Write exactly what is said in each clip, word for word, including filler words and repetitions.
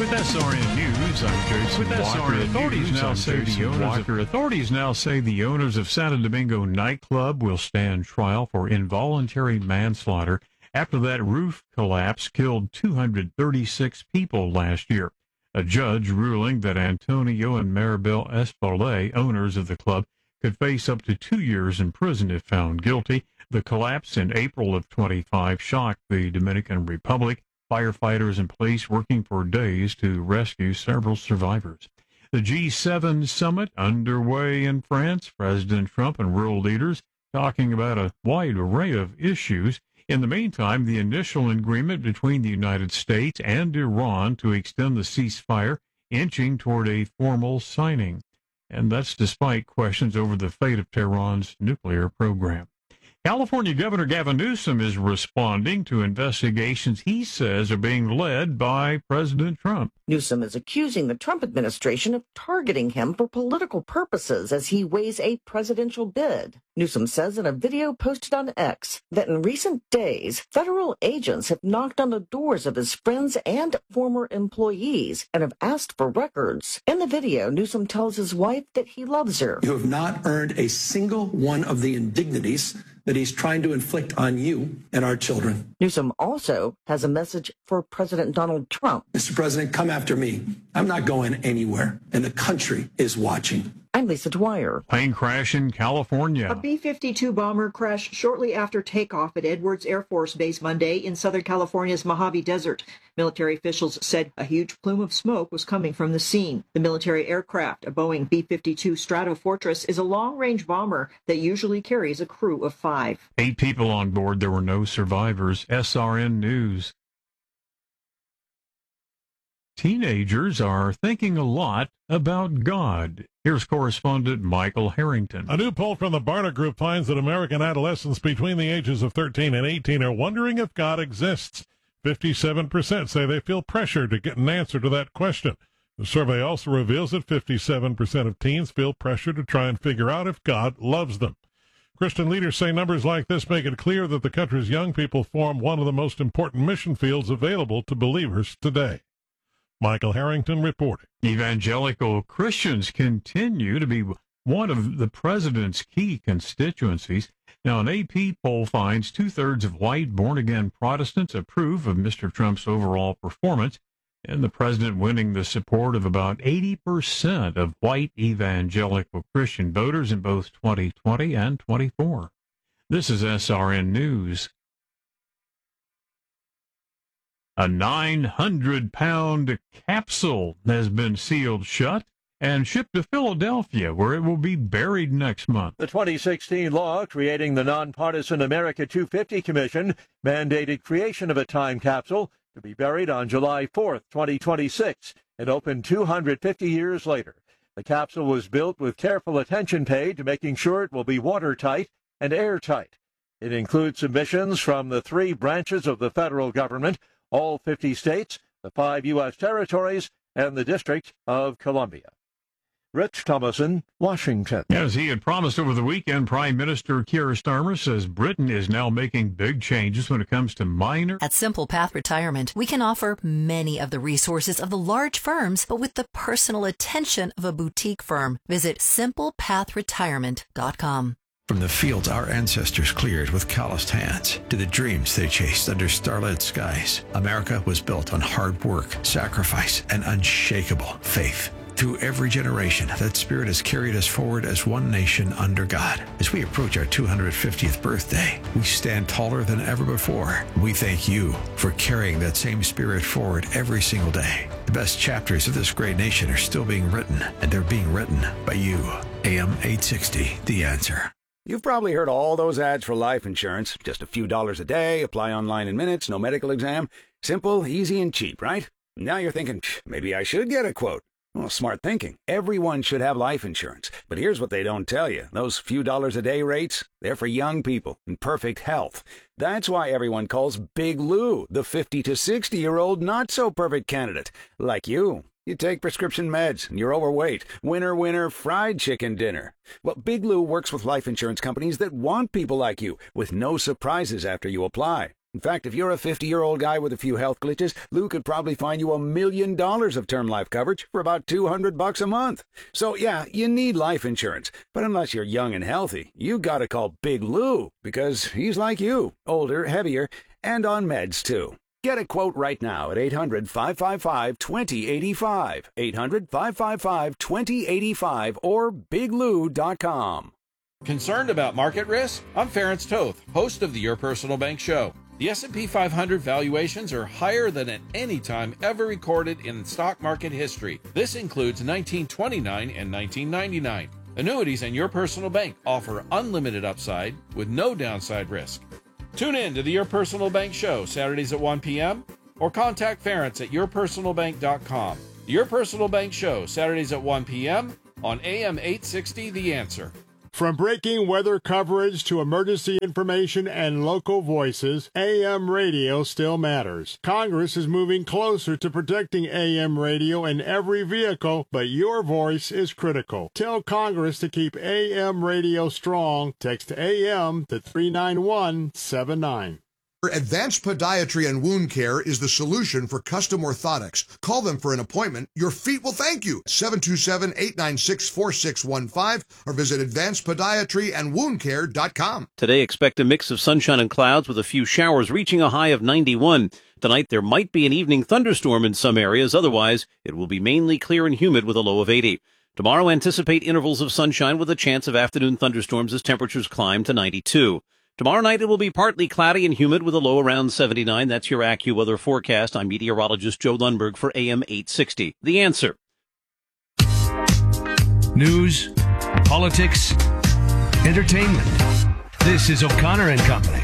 With S R N News, I'm Jason With S R N Authorities News, now I'm say Jason the owners Walker. of, authorities now say the owners of Santo Domingo nightclub will stand trial for involuntary manslaughter after that roof collapse killed two hundred thirty-six people last year. A judge ruling that Antonio and Maribel Espolay, owners of the club, could face up to two years in prison if found guilty. The collapse in April of twenty-five shocked the Dominican Republic. Firefighters and police working for days to rescue several survivors. The G seven summit underway in France. President Trump and world leaders talking about a wide array of issues. In the meantime, the initial agreement between the United States and Iran to extend the ceasefire inching toward a formal signing. And that's despite questions over the fate of Tehran's nuclear program. California Governor Gavin Newsom is responding to investigations he says are being led by President Trump. Newsom is accusing the Trump administration of targeting him for political purposes as he weighs a presidential bid. Newsom says in a video posted on X that in recent days, federal agents have knocked on the doors of his friends and former employees and have asked for records. In the video, Newsom tells his wife that he loves her. You have not earned a single one of the indignities that he's trying to inflict on you and our children. Newsom also has a message for President Donald Trump. Mister President, come after me. I'm not going anywhere, and the country is watching. I'm Lisa Dwyer. Plane crash in California. A B fifty-two bomber crashed shortly after takeoff at Edwards Air Force Base Monday in Southern California's Mojave Desert. Military officials said a huge plume of smoke was coming from the scene. The military aircraft, a Boeing B fifty-two Stratofortress, is a long-range bomber that usually carries a crew of five. Eight people on board. There were no survivors. S R N News. Teenagers are thinking a lot about God. Here's correspondent Michael Harrington. A new poll from the Barna Group finds that American adolescents between the ages of thirteen and eighteen are wondering if God exists. fifty-seven percent say they feel pressure to get an answer to that question. The survey also reveals that fifty-seven percent of teens feel pressure to try and figure out if God loves them. Christian leaders say numbers like this make it clear that the country's young people form one of the most important mission fields available to believers today. Michael Harrington reporting. Evangelical Christians continue to be one of the president's key constituencies. Now, an A P poll finds two-thirds of white born-again Protestants approve of Mister Trump's overall performance, and the president winning the support of about eighty percent of white evangelical Christian voters in both twenty twenty and twenty-four. This is S R N News. A nine hundred pound capsule has been sealed shut and shipped to Philadelphia, where it will be buried next month. The twenty sixteen law creating the nonpartisan America two fifty Commission mandated creation of a time capsule to be buried on July fourth, twenty twenty-six, and opened two hundred fifty years later. The capsule was built with careful attention paid to making sure it will be watertight and airtight. It includes submissions from the three branches of the federal government, all fifty states, the five U S territories, and the District of Columbia. Rich Thomason, Washington. As he had promised over the weekend, Prime Minister Keir Starmer says Britain is now making big changes when it comes to minor. At Simple Path Retirement, we can offer many of the resources of the large firms, but with the personal attention of a boutique firm. Visit simple path retirement dot com. From the fields our ancestors cleared with calloused hands to the dreams they chased under starlit skies, America was built on hard work, sacrifice, and unshakable faith. Through every generation, that spirit has carried us forward as one nation under God. As we approach our two hundred fiftieth birthday, we stand taller than ever before. We thank you for carrying that same spirit forward every single day. The best chapters of this great nation are still being written, and they're being written by you. A M eight sixty, The Answer. You've probably heard all those ads for life insurance. Just a few dollars a day, apply online in minutes, no medical exam. Simple, easy, and cheap, right? Now you're thinking, maybe I should get a quote. Well, smart thinking. Everyone should have life insurance. But here's what they don't tell you. Those few dollars a day rates, they're for young people in perfect health. That's why everyone calls Big Lou the fifty to sixty-year-old not-so-perfect candidate. Like you. You take prescription meds, and you're overweight. Winner, winner, fried chicken dinner. Well, Big Lou works with life insurance companies that want people like you, with no surprises after you apply. In fact, if you're a fifty-year-old guy with a few health glitches, Lou could probably find you a million dollars of term life coverage for about two hundred bucks a month. So yeah, you need life insurance. But unless you're young and healthy, you gotta call Big Lou, because he's like you, older, heavier, and on meds too. Get a quote right now at eight hundred, five five five, two zero eight five, eight hundred, five five five, two zero eight five, or big lou dot com. Concerned about market risk? I'm Ference Toth, host of the Your Personal Bank Show. The S and P five hundred valuations are higher than at any time ever recorded in stock market history. This includes nineteen twenty-nine and nineteen ninety-nine. Annuities and Your Personal Bank offer unlimited upside with no downside risk. Tune in to the Your Personal Bank Show Saturdays at one p.m. or contact Ference at your personal bank dot com. The Your Personal Bank Show Saturdays at one p.m. on A M eight sixty The Answer. From breaking weather coverage to emergency information and local voices, A M radio still matters. Congress is moving closer to protecting A M radio in every vehicle, but your voice is critical. Tell Congress to keep A M radio strong. Text A M to three nine one seven nine. Advanced Podiatry and Wound Care is the solution for custom orthotics. Call them for an appointment. Your feet will thank you. seven two seven, eight nine six, four six one five or visit advanced podiatry and wound care dot com. Today, expect a mix of sunshine and clouds with a few showers reaching a high of ninety-one. Tonight, there might be an evening thunderstorm in some areas. Otherwise, it will be mainly clear and humid with a low of eighty. Tomorrow, anticipate intervals of sunshine with a chance of afternoon thunderstorms as temperatures climb to ninety-two. Tomorrow night, it will be partly cloudy and humid with a low around seventy-nine. That's your AccuWeather forecast. I'm meteorologist Joe Lundberg for A M eight sixty. The Answer. News, politics, entertainment. This is O'Connor and Company.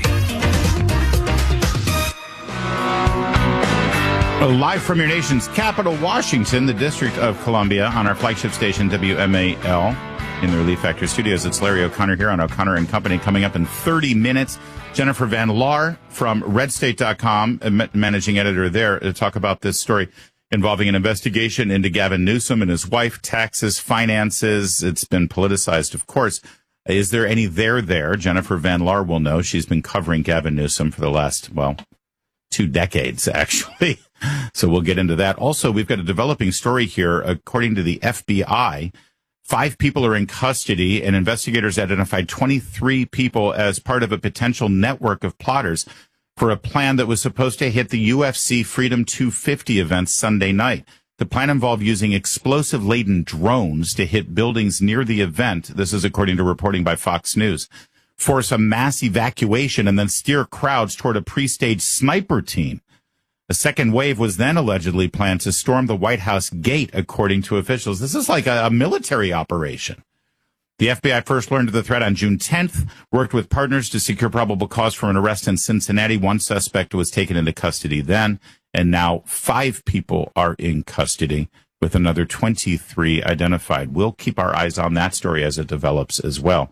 Live from your nation's capital, Washington, the District of Columbia, on our flagship station, W M A L. In the Relief Factor studios, it's Larry O'Connor here on O'Connor and Company. Coming up in thirty minutes, Jennifer Van Laar from red state dot com, managing editor there, to talk about this story involving an investigation into Gavin Newsom and his wife, taxes, finances. It's been politicized, of course. Is there any there there? Jennifer Van Laar will know. She's been covering Gavin Newsom for the last, well, two decades, actually. So we'll get into that. Also, we've got a developing story here. According to the F B I, five people are in custody, and investigators identified twenty-three people as part of a potential network of plotters for a plan that was supposed to hit the U F C Freedom two fifty event Sunday night. The plan involved using explosive-laden drones to hit buildings near the event. This is according to reporting by Fox News. Force a mass evacuation and then steer crowds toward a pre-staged sniper team. A second wave was then allegedly planned to storm the White House gate, according to officials. This is like a, a military operation. The F B I first learned of the threat on June tenth, worked with partners to secure probable cause for an arrest in Cincinnati. One suspect was taken into custody then, and now five people are in custody, with another twenty-three identified. We'll keep our eyes on that story as it develops as well.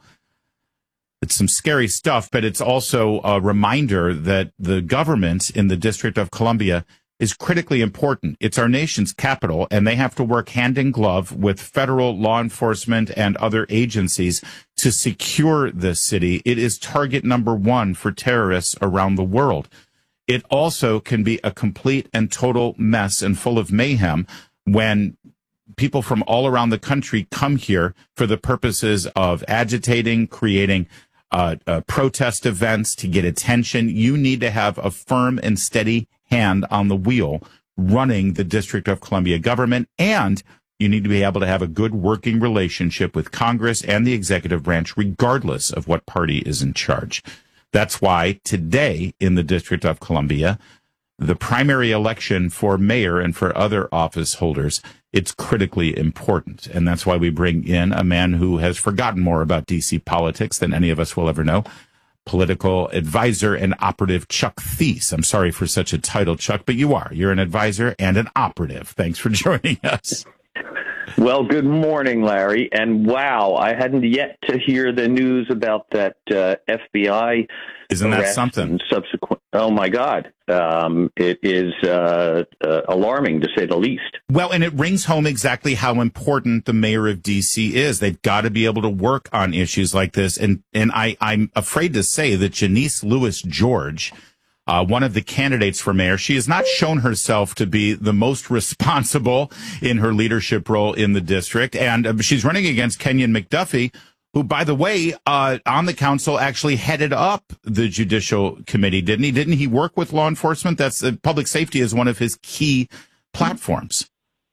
It's some scary stuff, but it's also a reminder that the government in the District of Columbia is critically important. It's our nation's capital, and they have to work hand in glove with federal law enforcement and other agencies to secure this city. It is target number one for terrorists around the world. It also can be a complete and total mess and full of mayhem when people from all around the country come here for the purposes of agitating, creating Uh, uh, protest events to get attention. You need to have a firm and steady hand on the wheel running the District of Columbia government, and you need to be able to have a good working relationship with Congress and the executive branch, regardless of what party is in charge. That's why today in the District of Columbia, the primary election for mayor and for other office holders, it's critically important. And that's why we bring in a man who has forgotten more about D C politics than any of us will ever know, political advisor and operative Chuck Thies. I'm sorry for such a title, Chuck, but you are. You're an advisor and an operative. Thanks for joining us. Well, good morning, Larry. And wow, I hadn't yet to hear the news about that uh, F B I. Isn't that something? Subsequent. Oh, my God. Um, it is uh, uh, alarming, to say the least. Well, and it rings home exactly how important the mayor of D C is. They've got to be able to work on issues like this. And, and I, I'm afraid to say that Janice Lewis George uh, one of the candidates for mayor. She has not shown herself to be the most responsible in her leadership role in the district. And uh, she's running against Kenyon McDuffie, who, by the way, uh, on the council actually headed up the Judicial Committee, didn't he? Didn't he work with law enforcement? That's uh, public safety is one of his key platforms.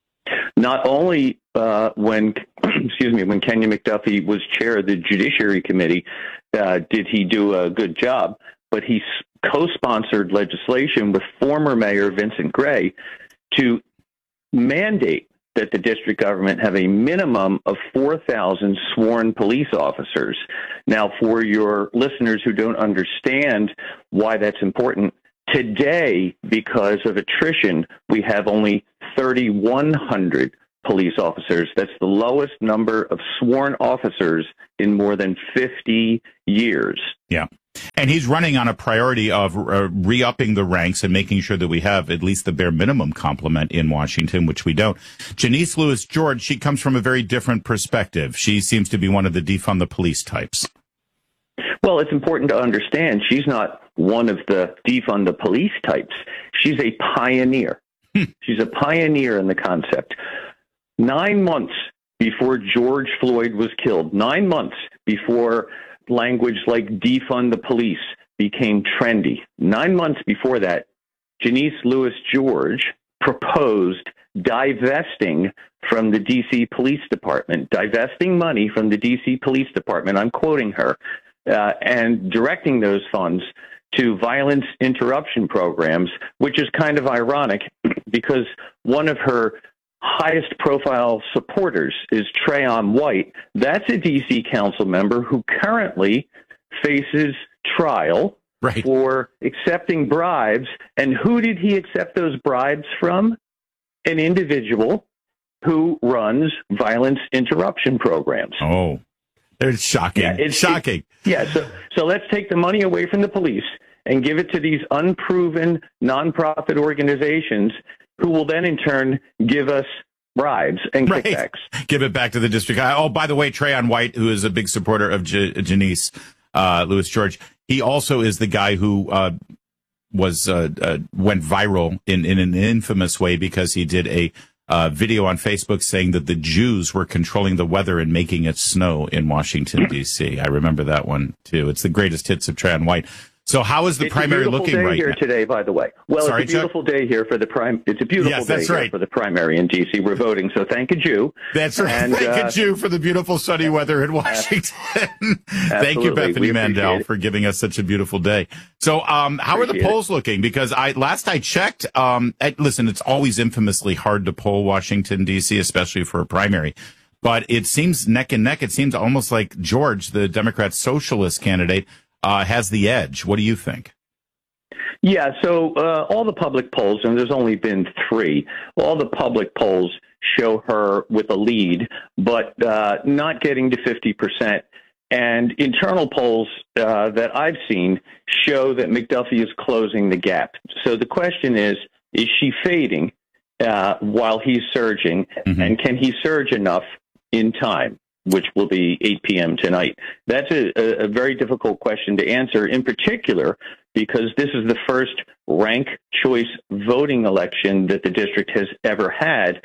Not only uh, when, excuse me, when Kenyon McDuffie was chair of the Judiciary Committee, uh, did he do a good job, but he co-sponsored legislation with former Mayor Vincent Gray to mandate that the district government have a minimum of four thousand sworn police officers. Now, for your listeners who don't understand why that's important, today, because of attrition, we have only three thousand one hundred police officers. That's the lowest number of sworn officers in more than fifty years. Yeah. And he's running on a priority of uh, re-upping the ranks and making sure that we have at least the bare minimum complement in Washington, which we don't. Janice Lewis George, she comes from a very different perspective. She seems to be one of the defund the police types. Well, it's important to understand she's not one of the defund the police types. She's a pioneer. She's a pioneer in the concept. Nine months before George Floyd was killed, nine months before language like defund the police became trendy, nine months before that, Janice Lewis George proposed divesting from the D C Police Department, divesting money from the D C Police Department, I'm quoting her, uh, and directing those funds to violence interruption programs, which is kind of ironic because one of her highest profile supporters is Trayon White. That's a D C council member who currently faces trial right. for accepting bribes. And who did he accept those bribes from? An individual who runs violence interruption programs. Oh, it's shocking. Yeah, it's shocking. It, yeah. So, so let's take the money away from the police and give it to these unproven nonprofit organizations who will then in turn give us bribes and right. kickbacks. Give it back to the district. Oh, by the way, Trayon White, who is a big supporter of J- Janice uh, Lewis George, he also is the guy who uh, was uh, uh, went viral in, in an infamous way because he did a uh, video on Facebook saying that the Jews were controlling the weather and making it snow in Washington, D C. I remember that one, too. It's the greatest hits of Trayon White. So how is the it's primary looking looking right here now? Today, by the way. Well, Sorry, it's a beautiful Chuck? day here for the prime. It's a beautiful yes, day that's here right. for the primary in D C. We're voting, so thank a Jew. That's right. And, thank uh, a Jew for the beautiful sunny weather in Washington. Thank you, Bethany we Mandel, for giving us such a beautiful day. So, um, how appreciate are the polls it. looking? Because I last I checked, um, I, listen, it's always infamously hard to poll Washington D C, especially for a primary. But it seems neck and neck. It seems almost like George, the Democrat socialist candidate, uh, has the edge. What do you think? Yeah, so uh, all the public polls, and there's only been three, all the public polls show her with a lead, but uh, not getting to fifty percent. And internal polls uh, that I've seen show that McDuffie is closing the gap. So the question is, is she fading uh, while he's surging, mm-hmm. and can he surge enough in time, which will be eight p.m. tonight? That's a, a very difficult question to answer, in particular because this is the first ranked choice voting election that the district has ever had,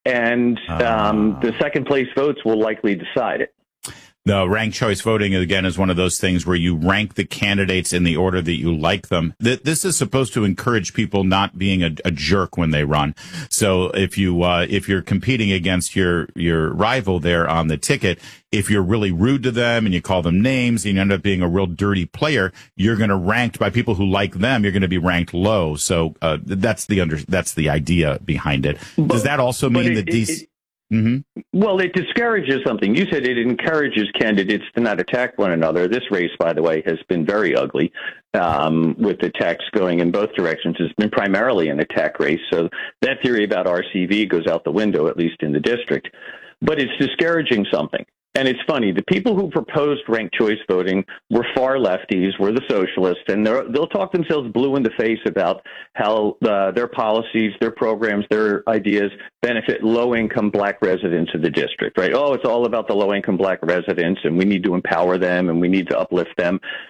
and um, uh. the second place votes will likely decide it. The ranked choice voting, again, is one of those things where you rank the candidates in the order that you like them. This is supposed to encourage people not being a, a jerk when they run. So if you, uh, if you're competing against your, your rival there on the ticket, if you're really rude to them and you call them names and you end up being a real dirty player, you're going to ranked by people who like them. You're going to be ranked low. So, uh, that's the under, that's the idea behind it. But, Does that also mean that these? Mm-hmm. Well, it discourages something. You said it encourages candidates to not attack one another. This race, by the way, has been very ugly, um, with attacks going in both directions. It's been primarily an attack race. So that theory about R C V goes out the window, at least in the district. But it's discouraging something. And it's funny, the people who proposed ranked choice voting were far lefties, were the socialists, and they'll talk themselves blue in the face about how uh, their policies, their programs, their ideas benefit low-income black residents of the district, right? Oh, it's all about the low-income black residents, and we need to empower them, and we need to uplift them.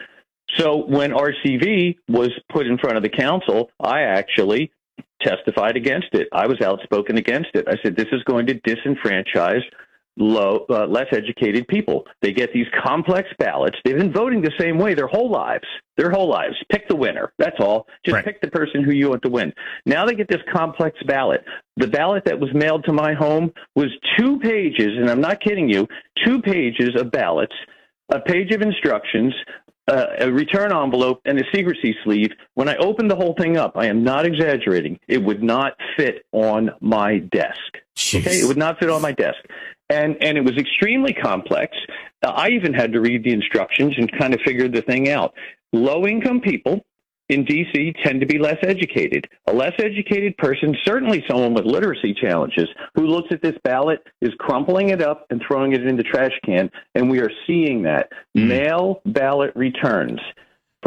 So when R C V was put in front of the council, I actually testified against it. I was outspoken against it. I said, this is going to disenfranchise low, uh, less educated people. They get these complex ballots. They've been voting the same way their whole lives. Their whole lives. Pick the winner. That's all. Just right. Pick the person who you want to win. Now they get this complex ballot. The ballot that was mailed to my home was two pages, and I'm not kidding you, two pages of ballots, a page of instructions, Uh, a return envelope, and a secrecy sleeve. When I opened the whole thing up, I am not exaggerating, it would not fit on my desk. Jeez. Okay, it would not fit on my desk. And and it was extremely complex. Uh, I even had to read the instructions and kind of figure the thing out. Low-income people in D C tend to be less educated. A less educated person, certainly someone with literacy challenges, who looks at this ballot, is crumpling it up and throwing it in the trash can, and we are seeing that. Mm. Mail ballot returns